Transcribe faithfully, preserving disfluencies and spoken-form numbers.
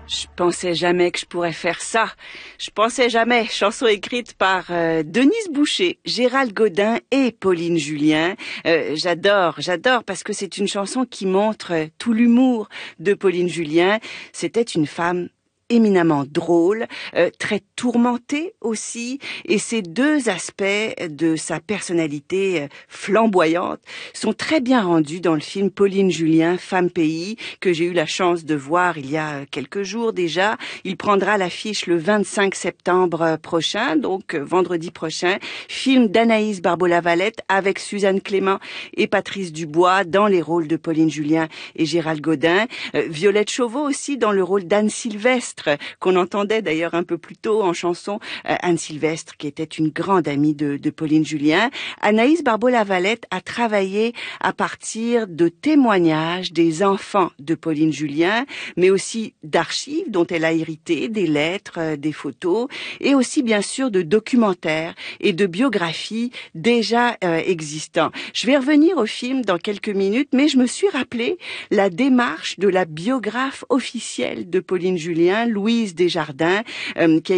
Je pensais jamais que je pourrais faire ça. Je pensais jamais. Chanson écrite par euh, Denise Boucher, Gérald Godin et Pauline Julien. Euh, j'adore, j'adore parce que c'est une chanson qui montre euh, tout l'humour de Pauline Julien. C'était une femme éminemment drôle, euh, très tourmentée aussi, et ces deux aspects de sa personnalité euh, flamboyante sont très bien rendus dans le film Pauline Julien, Femme Pays, que j'ai eu la chance de voir il y a quelques jours déjà. Il prendra l'affiche le vingt-cinq septembre prochain, donc euh, vendredi prochain. Film d'Anaïs Barbeau-Lavalette avec Suzanne Clément et Patrice Dubois dans les rôles de Pauline Julien et Gérald Godin. Euh, Violette Chauveau aussi dans le rôle d'Anne Sylvestre, qu'on entendait d'ailleurs un peu plus tôt en chanson, euh, Anne Sylvestre qui était une grande amie de, de Pauline Julien. Anaïs Barbeau-Lavalette a travaillé à partir de témoignages des enfants de Pauline Julien, mais aussi d'archives dont elle a hérité, des lettres, euh, des photos, et aussi bien sûr de documentaires et de biographies déjà euh, existants. Je vais revenir au film dans quelques minutes, mais je me suis rappelé la démarche de la biographe officielle de Pauline Julien, Louise Desjardins, euh, qui a